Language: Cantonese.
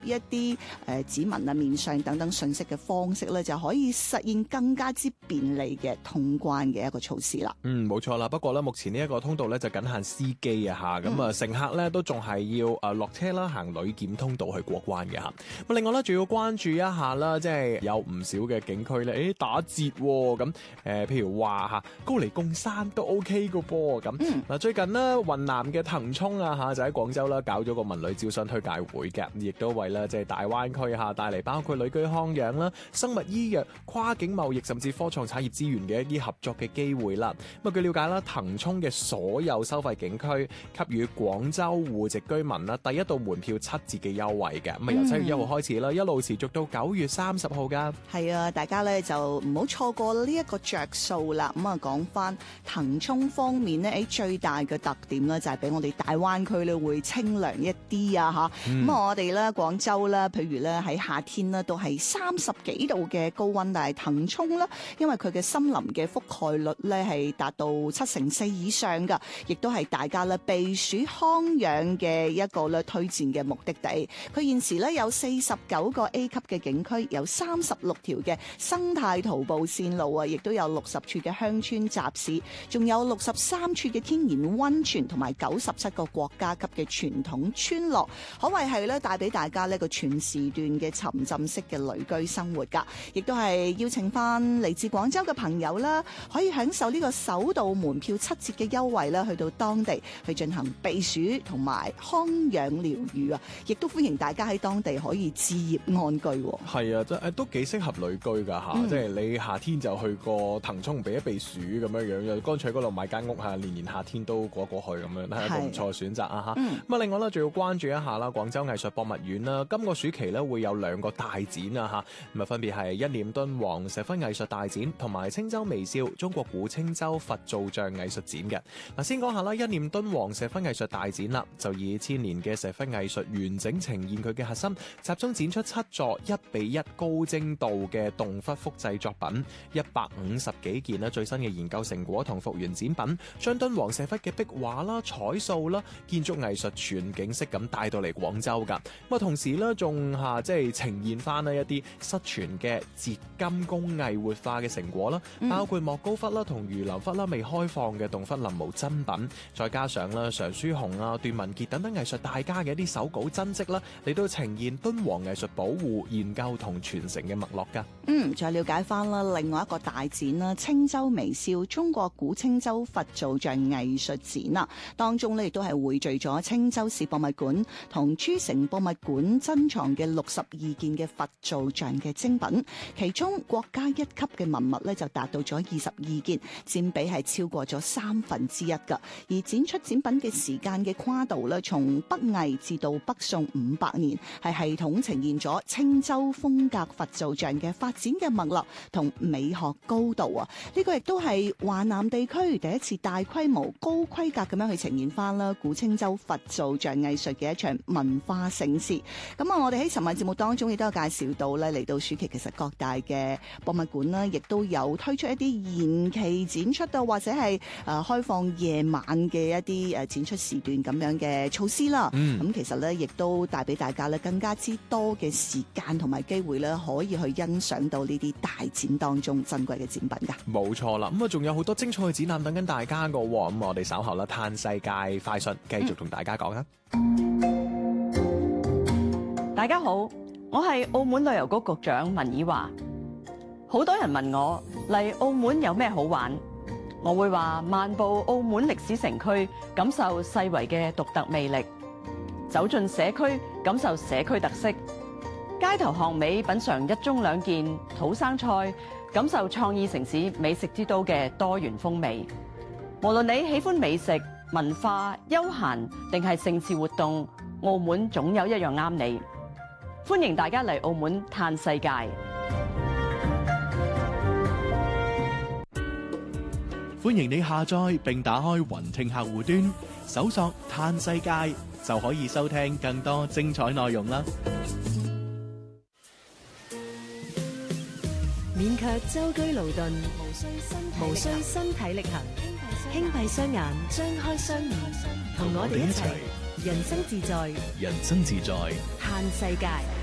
一啲指紋啊、面相等等信息嘅方式咧，就可以實現更加之便利嘅通關嘅一個措施啦。 冇錯啦。不過咧，目前呢一個通道咧就僅限司機啊嚇，咁啊乘客咧都仲係要落車啦，行旅檢通道去過關嘅嚇。咁另外咧，仲要關注一下啦，即係有唔少嘅景區咧，打折喎。咁譬如話嚇高黎貢山都 OK 嘅噃。咁嗱，最近呢，雲南嘅騰衝啊嚇就喺廣州啦搞咗個文旅招商推介會嘅，亦都為咧即係大灣區嚇帶嚟包括旅居康養啦、生物醫藥、跨境貿易甚至科創產業資源嘅一啲合作嘅機會啦。咁啊據了解啦，騰衝嘅所有收費景區給予廣州戶籍居民啦第一道門票7折嘅優惠嘅。咁啊由7月1號開始啦，一路持續到9月30號㗎。 係啊，大家咧就唔好錯過呢一個着數啦。咁啊講翻騰衝方面咧，最大嘅特點咧就係俾我哋大灣區咧會清涼一啲啊嚇。咁我哋咧廣州咧，譬如咧喺夏天咧都係30幾度嘅高溫，但係騰衝咧，因為佢嘅森林嘅覆蓋率咧係達到74%以上㗎，亦都係大家咧避暑康養嘅一個咧推薦嘅目的地。佢現時咧有49個 A 級嘅景區，有36條嘅生態徒步線路啊，亦都有60處嘅鄉村集市，仲有63處嘅天然溫泉同埋97個國家級嘅傳統村落，可謂係咧帶俾大家呢個全時段嘅沉浸式嘅旅居生活㗎。亦都係邀請翻嚟自廣州嘅朋友啦，可以享受呢個首度門票7折嘅優惠啦，去到當地去進行避暑同埋康養療愈啊！亦都歡迎大家喺當地可以置業安居。 係啊，都幾適合旅居㗎嚇，即係你夏天就去個騰衝避一避暑咁樣，又乾脆嗰度買間屋嚇，年夏天都過去咁樣，係一個唔錯嘅選擇啊嚇。咁另外咧，仲要關注一下啦，廣州藝術博物院啦，今個暑期咧會有2個大展啊嚇，咁啊分別係一念敦煌石窟藝術大展同埋青州微笑中國古青州佛造像藝術展嘅。嗱，先講下啦，一念敦煌石窟藝術大展啦，就以千年嘅石窟藝術完整呈現佢嘅核心，集中展出7座1:1高精度嘅動窟複製作品，150幾件啦最新嘅研究成果同復原展品，將敦煌石窟嘅壁畫啦、彩塑啦、建築藝術全景式咁帶到嚟廣州噶。咁啊，同時咧仲即係呈現翻呢一啲失傳嘅截金工藝活化嘅成果啦，包括莫高窟啦同儒林窟啦未開放嘅洞窟臨摹真品，再加上啦常書雄啊、段文傑等等藝術大家嘅一啲手稿真跡啦，嚟到呈現敦煌藝術保護、研究同傳承嘅脈絡噶。 再了解翻啦，另外一個大展啦，青州微笑中國古青州佛造像藝術展啦，當中咧亦都係匯聚咗青州市博物館同諸城博物館珍藏嘅62件嘅佛造像嘅精品，其中國家1級嘅文物咧就達到咗22件，佔比係超過咗1/3噶。而展出展品嘅時間嘅跨度咧，從北魏至到北宋500年，係系統呈現咗青州風格佛造像嘅發展嘅脈絡同美學高度啊！呢個亦都係華南地區第一次大規模高規格咁樣去呈現翻啦古青州佛造像藝術嘅一場文化盛事。咁啊，我哋喺尋日節目當中亦都有介紹到咧，嚟到暑期其實各大嘅博物館啦，亦都有推出一啲延期展出啊，或者係開放夜晚嘅一啲展出時段咁樣嘅措施啦。咁其實咧，亦都帶俾大家咧更加之多嘅時間同埋機會咧，可以去欣賞到呢啲大展當中珍貴嘅展品噶。冇錯啦， 咁啊仲有好多精彩嘅展覽等緊大家噶。咁我哋稍後啦，嘆世界快訊繼續同大家講啦。 大家好，我係澳門旅遊局局長文以華。好多人問我嚟澳門有咩好玩，我會話漫步澳門歷史城區，感受世遺嘅獨特魅力；走進社區，感受社區特色；街頭巷尾品嘗1盅2件土生菜，感受創意城市美食之都嘅多元風味。無論你喜歡美食、文化、休閒定係盛事活動，澳門總有一樣啱你。歡迎大家嚟澳門嘆世界。 歡迎你下載並打開雲聽客戶端，搜索嘆世界就可以收聽更多精彩內容啦。 勉強舟車勞頓，無需身體力行，輕閉雙眼，張開雙耳，同我哋一齊人生自在， 人生自在， 嘆世界。